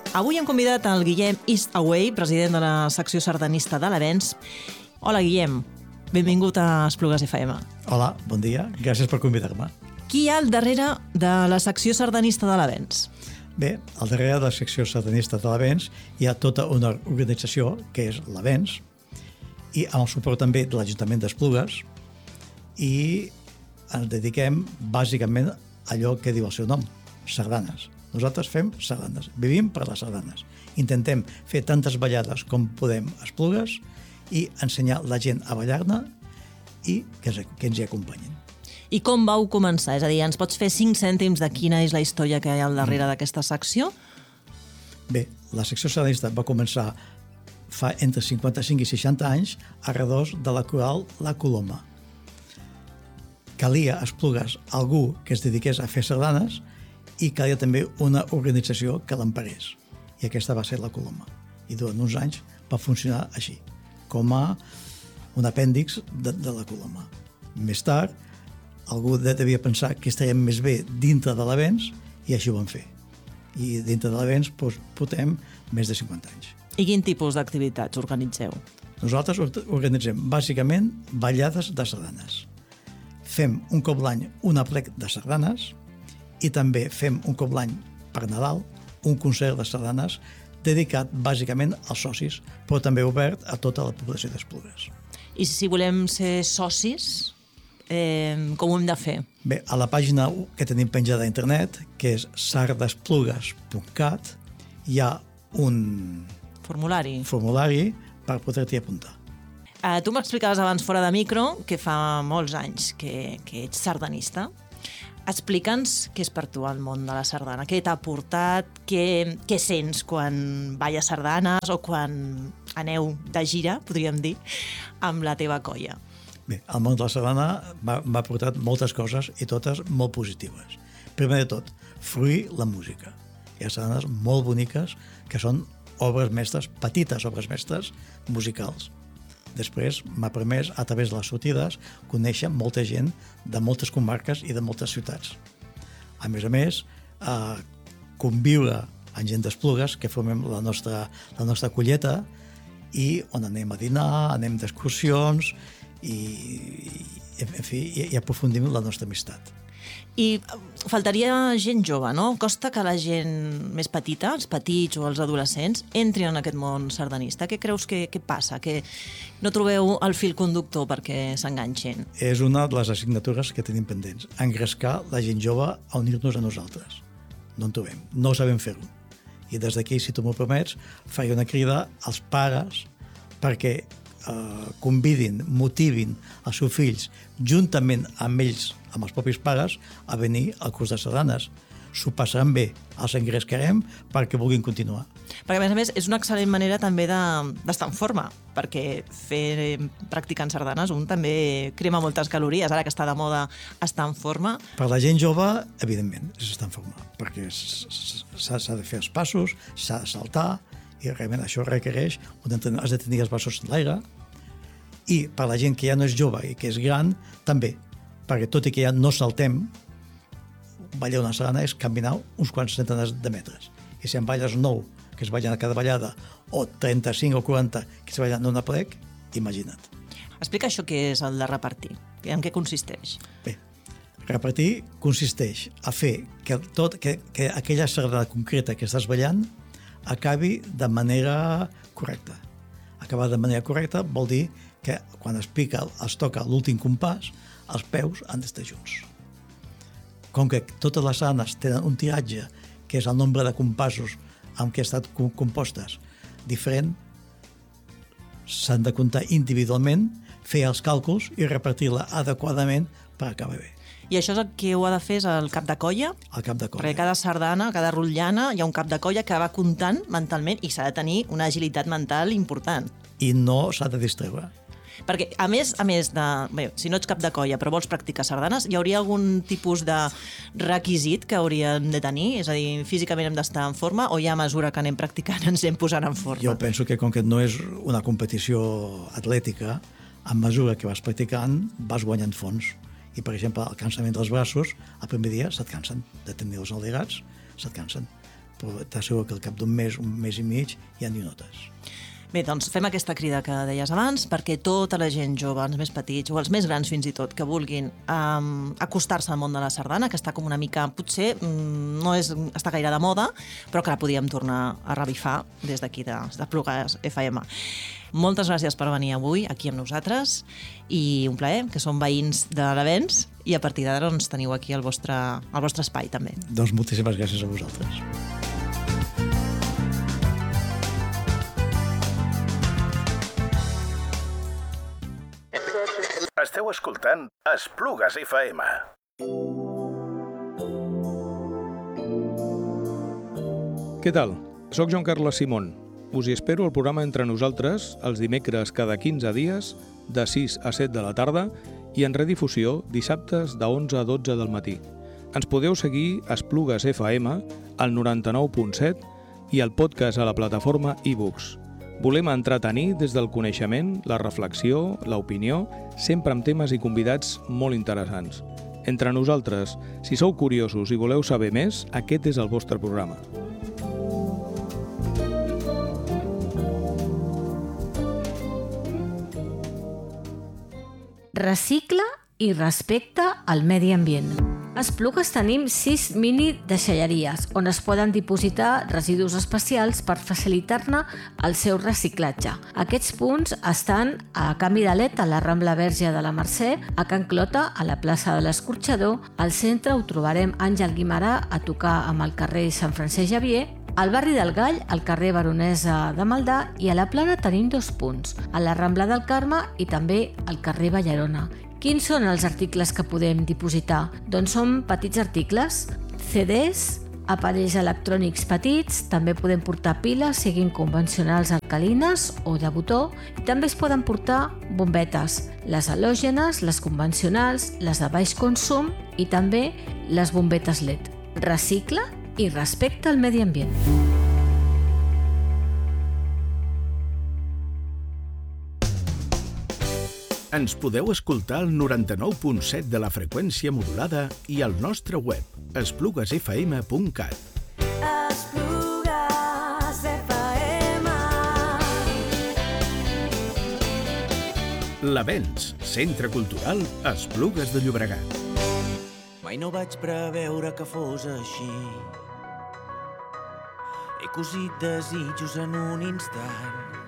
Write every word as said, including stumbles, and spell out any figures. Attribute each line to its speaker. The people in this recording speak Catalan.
Speaker 1: Avui hem convidat el Guillem Eastaway, president de la secció sardanista de l'Avenç. Hola, Guillem. Benvingut a Esplugues F M.
Speaker 2: Hola, bon dia. Gràcies per convidar-me.
Speaker 1: Qui hi ha al darrere de la secció sardanista de l'Avenç?
Speaker 2: Bé, al darrere de la secció sardanista de l'Avenç hi ha tota una organització que és l'Avenç i amb el suport també de l'Ajuntament d'Esplugues i ens dediquem bàsicament a allò que diu el seu nom, sardanes. Nosaltres fem sardanes, vivim per les sardanes. Intentem fer tantes ballades com podem a Esplugues i ensenyar la gent a ballar-ne i que, que ens hi acompanyin.
Speaker 1: I com vau començar? És a dir, ens pots fer cinc cèntims de quina és la història que hi ha al darrere mm. d'aquesta secció?
Speaker 2: Bé, la secció sardanista va començar fa entre cinquanta-cinc i seixanta anys a redós de la coral La Coloma. Calia a Esplugues algú que es dediqués a fer sardanes i calia també una organització que l'emparés. I aquesta va ser La Coloma. I durant uns anys va funcionar així, com a un apèndix de, de La Coloma. Més tard, algú devia pensar que estaríem més bé dintre de l'Avenç i així ho vam fer. I dintre de l'Avenç doncs, portem més de cinquanta anys.
Speaker 1: I quin tipus d'activitats organitzeu?
Speaker 2: Nosaltres organitzem bàsicament ballades de sardanes. Fem un cop l'any un aplec de sardanes i també fem un cop l'any per Nadal un concert de sardanes dedicat bàsicament als socis, però també obert a tota la població d'Esplugues.
Speaker 1: I si volem ser socis, eh, com ho hem de fer?
Speaker 2: Bé, a la pàgina que tenim penjada a internet, que és sardesplugues punt cat, hi ha un
Speaker 1: formulari,
Speaker 2: formulari per poder-t'hi apuntar.
Speaker 1: Uh, tu m'explicaves abans fora de micro que fa molts anys que, que ets sardanista. Explica'ns què és per tu el món de la sardana, què t'ha portat, què, què sents quan balles sardanes o quan aneu de gira, podríem dir, amb la teva colla.
Speaker 2: Bé, el món de la sardana m'ha portat moltes coses i totes molt positives. Primer de tot, fruir la música. Hi ha sardanes molt boniques que són obres mestres, petites obres mestres musicals. Després m'ha permès, a través de les sortides, conèixer molta gent de moltes comarques i de moltes ciutats. A més a més, eh, conviure amb gent d'Esplugues, que formem la nostra, la nostra colleta, i on anem a dinar, anem d'excursions, i, i, en fi, i, i aprofundim la nostra amistat.
Speaker 1: I faltaria gent jove, no? Costa que la gent més petita, els petits o els adolescents, entrin en aquest món sardanista. Què creus que, que passa? Que no trobeu el fil conductor perquè s'enganxin?
Speaker 2: És una de les assignatures que tenim pendents. Engrescar la gent jove a unir-nos a nosaltres. No en trobem, no sabem fer-ho. I des d'aquí, si tu m'ho permets, faré una crida als pares perquè eh, convidin, motivin els seus fills, juntament amb ells, amb els propis pares, a venir al curs de sardanes. S'ho passaran bé, els engrescarem perquè vulguin continuar.
Speaker 1: Perquè, a més a més, és una excel·lent manera també d'estar en forma, perquè fer practicant sardanes un també crema moltes calories, ara que està de moda estar en forma.
Speaker 2: Per la gent jove, evidentment, és estar en forma, perquè s'ha de fer els passos, s'ha de saltar, i realment això requereix, has de tenir els braços en l'aire, i per la gent que ja no és jove i que és gran, també, perquè tot i que ja no saltem, ballar una sardana és caminar uns quants centenars de metres. I si en balles nou, que es ballen a cada ballada, o trenta-cinc o quaranta, que es ballen en una plec, imagina't.
Speaker 1: Explica això que és el de repartir. En què consisteix?
Speaker 2: Bé, repartir consisteix a fer que, tot, que, que aquella sardana concreta que estàs ballant acabi de manera correcta. Acabar de manera correcta vol dir que quan es pica, es toca l'últim compàs, els peus han d'estar junts. Com que totes les sardanes tenen un tiratge, que és el nombre de compassos amb què estan compostes, diferent, s'han de comptar individualment, fer els càlculs i repartir-la adequadament per acabar bé.
Speaker 1: I això és el que ho ha de fer és el cap de colla?
Speaker 2: El cap de colla.
Speaker 1: Perquè cada sardana, cada rotllana, hi ha un cap de colla que va comptant mentalment i s'ha de tenir una agilitat mental important.
Speaker 2: I no s'ha de distreure.
Speaker 1: Perquè, a més, a més de... Bé, si no ets cap de colla però vols practicar sardanes, hi hauria algun tipus de requisit que hauríem de tenir? És a dir, físicament hem d'estar en forma o ja a mesura que anem practicant ens anem posant en forma?
Speaker 2: Jo penso que com que no és una competició atlètica, a mesura que vas practicant vas guanyant fons. I, per exemple, el cansament dels braços, el primer dia se't cansen de tenir els alligats, se't cansen. però t'asseguro que al cap d'un mes, un mes i mig, ja n'hi notes.
Speaker 1: Bé, doncs fem aquesta crida que deies abans perquè tota la gent jove, els més petits o els més grans fins i tot, que vulguin um, acostar-se al món de la sardana, que està com una mica, potser um, no és, està gaire de moda, però que la podíem tornar a revifar des d'aquí de, de Esplugues F M. Moltes gràcies per venir avui aquí amb nosaltres i un plaer, que som veïns de l'Avenç i a partir d'ara doncs, teniu aquí el vostre, el vostre espai també.
Speaker 2: Doncs moltíssimes gràcies a vosaltres.
Speaker 3: Esteu escoltant Esplugues F M.
Speaker 4: Què tal? Soc Joan Carles Simón. Us hi espero al programa Entre Nosaltres els dimecres cada quinze dies de sis a set de la tarda i en redifusió dissabtes de onze a dotze del matí. Ens podeu seguir a Esplugues F M al noranta-nou punt set i al podcast a la plataforma iBooks. Volem entretenir des del coneixement, la reflexió, l'opinió, sempre amb temes i convidats molt interessants. Entre Nosaltres, si sou curiosos i voleu saber més, aquest és el vostre programa.
Speaker 5: Recicla i respecta el medi ambient. A Esplugues tenim sis mini deixalleries on es poden dipositar residus especials per facilitar-ne el seu reciclatge. Aquests punts estan a Can Vidalet, a la Rambla Verge de la Mercè, a Can Clota, a la plaça de l'Escorxador, al centre ho trobarem Àngel Guimarà a tocar amb el carrer Sant Francesc Xavier, al barri del Gall, al carrer Baronesa de Maldà i a la Plana tenim dos punts, a la Rambla del Carme i també al carrer Ballarona. Quins són els articles que podem dipositar? Doncs són petits articles, C Ds, aparells electrònics petits, també podem portar piles, siguin convencionals alcalines o de botó, i també es poden portar bombetes, les halògenes, les convencionals, les de baix consum i també les bombetes L E D. Recicla i respecta el medi ambient.
Speaker 3: Ens podeu escoltar al noranta-nou punt set de la freqüència modulada i al nostre web, esplugues f m punt cat.
Speaker 6: Esplugues F M.
Speaker 3: L'Avenç, Centre Cultural Esplugues de Llobregat.
Speaker 7: Mai no vaig preveure que fos així. He cosit desitjos en un instant.